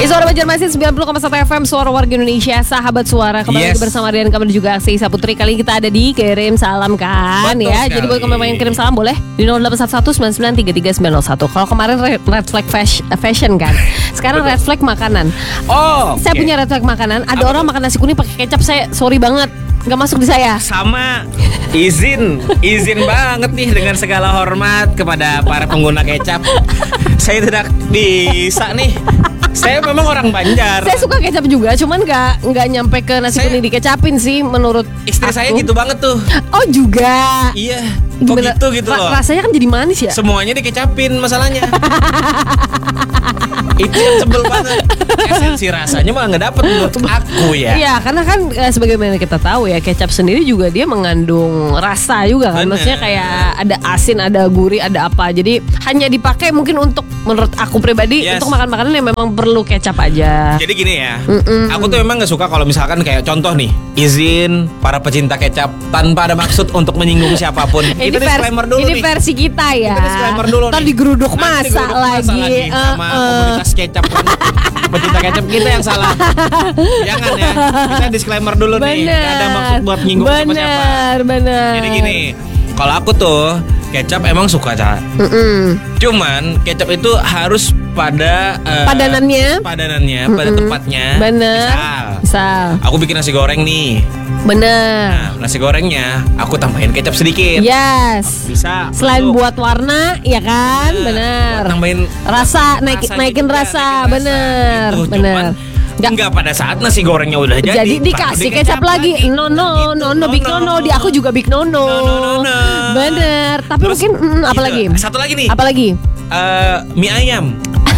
Suara Banjarmasin 90,1 FM, Suara Warga Indonesia, Sahabat Suara. Kembali lagi bersama Rian Kamu dan juga Aksisa Putri. Kali ini kita ada di Kirim Salam kan. Betul ya sekali. Jadi buat kamu yang kirim salam boleh di 0811-9933-901. Kalau kemarin red flag fashion kan, sekarang red flag makanan. Saya punya red flag makanan. Ada orang makan nasi kuning pakai kecap. Saya sorry banget, nggak masuk di saya. Sama. Izin banget nih dengan segala hormat kepada para pengguna kecap. Saya tidak bisa nih. Saya memang orang Banjar. Saya suka kecap juga, cuman nggak nyampe ke nasi kuning dikecapin sih menurut Istri aku. saya gitu banget tuh. Oh juga. Iya. Kok Gimana? gitu loh. Rasanya kan jadi manis ya. Semuanya dikecapin masalahnya. Itu yang sebel banget. Esensi rasanya malah nggak dapet menurut aku ya. Iya, karena kan sebagaimana kita tahu ya, kecap sendiri juga dia mengandung rasa juga kan. Bener. Maksudnya kayak ada asin, ada gurih, ada apa. Jadi hanya dipakai mungkin untuk, menurut aku pribadi, Yes. untuk makan makanan yang memang perlu kecap aja. Jadi gini ya, aku tuh emang gak suka kalau misalkan kayak contoh nih, izin para pecinta kecap tanpa ada maksud untuk menyinggung siapapun. Kita disclaimer dulu ini nih. versi kita ya. Kita disclaimer dulu Ntar nih. digeruduk Nanti masa digeruduk masa lagi. sama komunitas kecap kan. Pecinta kecap kita yang salah. Jangan ya. Kita disclaimer dulu nih. Gak ada maksud buat nyinggung siapa-siapa. Bener. Jadi gini, kalau aku tuh kecap emang suka cara. Cuman kecap itu harus pada Padanannya. pada tempatnya. Bener. Misal aku bikin nasi goreng nih. Bener. Nah, nasi gorengnya aku tambahin kecap sedikit. Yes. Bisa. Selain masuk. buat warna, ya kan? Bener. Buat nambahin Rasa, naikin juga, rasa, naikin bener, Gitu. bener. Cuman enggak pada saat nasi gorengnya udah Jadi dikasih kecap lagi. No, big no. Di aku juga big no. No. Bener. Tapi Terus, mungkin apa gitu. lagi? Satu lagi nih. Apa lagi? Mie ayam.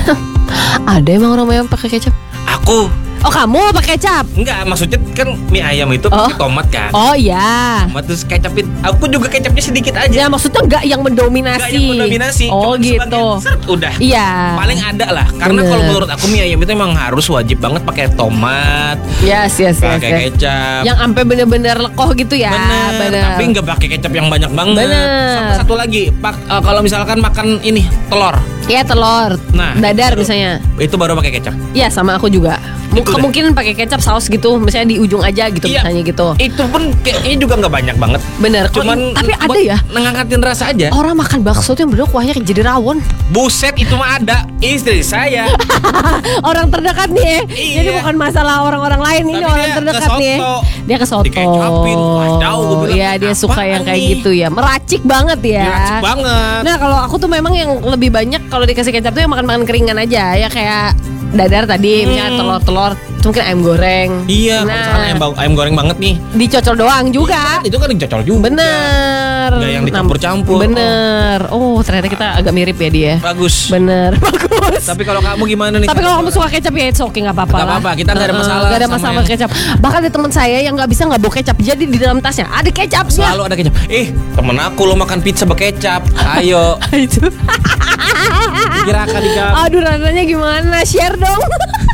Ada emang orang yang pakai kecap? Aku Oh, kamu pakai kecap? enggak, maksudnya kan mie ayam itu pakai tomat kan. Oh iya. Tomat terus kecapin. Aku juga kecapnya sedikit aja. Ya maksudnya nggak yang mendominasi. Enggak yang mendominasi. Oh Cuma gitu. sebagian, seret, udah. Iya. Paling ada lah. Karena Bener. kalau menurut aku mie ayam itu emang harus wajib banget pakai tomat, Yes. pakai kecap. Yang sampai bener-bener lekoh gitu ya. Bener. Tapi nggak pakai kecap yang banyak banget. Bener. Sama satu lagi, kalau misalkan makan ini telur, Iya, telur. nah Dadar itu misalnya. itu baru pakai kecap. Iya, sama aku juga. Itu dah. Mungkin pakai kecap saus gitu, misalnya di ujung aja gitu, Iya. misalnya gitu. Itu pun kayaknya juga nggak banyak banget. Bener. Cuman tapi ada buat ya ngangkatin rasa aja. orang makan bakso tuh yang bener kuahnya kayak jadi rawon. Buset, itu mah ada istri saya. Orang terdekat nih ya. Iya. Jadi bukan masalah orang-orang lain, ini Tapi orang dia terdekat nih ya. kesoto. Dia kesoto. Dikecapin, wadaw, gua bilang, Iya, dia suka apaan yang kayak nih? gitu ya. Meracik banget ya. Diracik banget. Nah, kalau aku tuh memang yang lebih banyak kalau dikasih kecap tuh yang makan-makan keringan aja. Ya kayak dadar tadi, misalnya telur-telur, mungkin ayam goreng. Iya, kalau misalkan ayam goreng banget nih. Dicocol doang juga. Itu kan dicocol juga. Bener. Nggak yang dicampur-campur. Bener. Oh, ternyata kita agak mirip ya dia. Bagus. Bener. Bagus. Tapi kalau kamu gimana nih? Tapi kalau kamu suka kecap ya it's okay, nggak apa-apa Nggak lah. apa-apa, kita nggak ada masalah Nggak ada sama masalah yang- kecap. Bahkan ada teman saya yang nggak bisa nggak bawa kecap. Jadi di dalam tasnya ada kecapnya. Selalu ada kecap. Temen aku lo makan pizza berkecap. Ayo. Itu. Kira-kira Aduh, rasanya gimana? Share dong.